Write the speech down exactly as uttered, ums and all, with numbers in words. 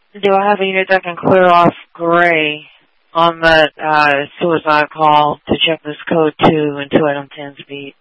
Do I have a unit that can clear off Gray on that uh, suicide call to check this code two and two item ten speed?